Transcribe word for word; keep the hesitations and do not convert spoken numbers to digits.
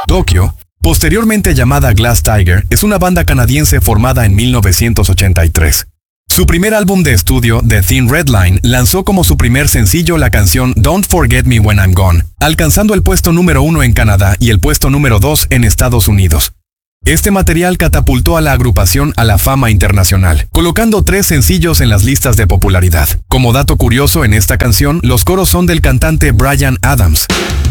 Tokyo, posteriormente llamada Glass Tiger, es una banda canadiense formada en mil novecientos ochenta y tres. Su primer álbum de estudio, The Thin Red Line, lanzó como su primer sencillo la canción Don't Forget Me When I'm Gone, alcanzando el puesto número uno en Canadá y el puesto número dos en Estados Unidos. Este material catapultó a la agrupación a la fama internacional, colocando tres sencillos en las listas de popularidad. Como dato curioso, en esta canción, los coros son del cantante Bryan Adams.